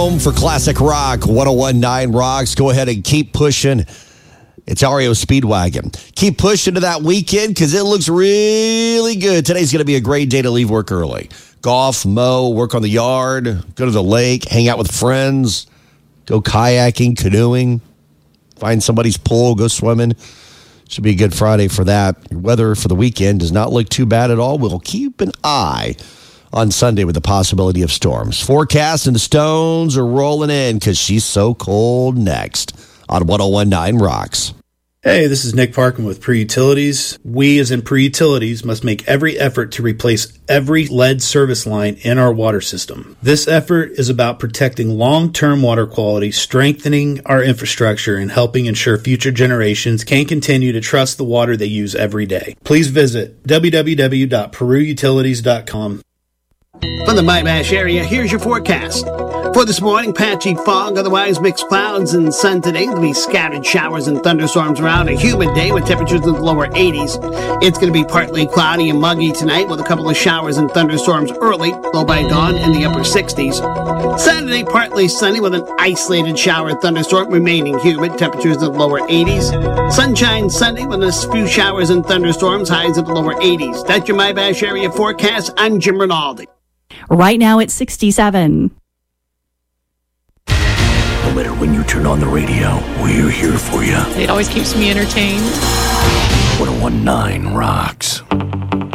home for classic rock. 101.9 Rocks. Go ahead and keep pushing. It's REO Speedwagon. Keep pushing to that weekend because it looks really good. Today's going to be a great day to leave work early. Golf, mow, work on the yard, go to the lake, hang out with friends, go kayaking, canoeing, find somebody's pool, go swimming. Should be a good Friday for that. Weather for the weekend does not look too bad at all. We'll keep an eye on Sunday with the possibility of storms. Forecast and the Stones are rolling in because she's so cold next on 101.9 Rocks. Hey, this is Nick Parkin with Pre-Utilities. We, as in Pre-Utilities, must make every effort to replace every lead service line in our water system. This effort is about protecting long-term water quality, strengthening our infrastructure, and helping ensure future generations can continue to trust the water they use every day. Please visit www.peruutilities.com. From the Mimash area, here's your forecast. For this morning, patchy fog, otherwise mixed clouds and sun today. There'll be scattered showers and thunderstorms around. A humid day with temperatures in the lower 80s. It's going to be partly cloudy and muggy tonight with a couple of showers and thunderstorms early, low by dawn in the upper 60s. Saturday, partly sunny with an isolated shower and thunderstorm, remaining humid, temperatures in the lower 80s. Sunshine Sunday with a few showers and thunderstorms, highs in the lower 80s. That's your Mimash area forecast. I'm Jim Rinaldi. Right now it's 67. No matter when you turn on the radio, we're here for you. It always keeps me entertained. 101.9 Rocks.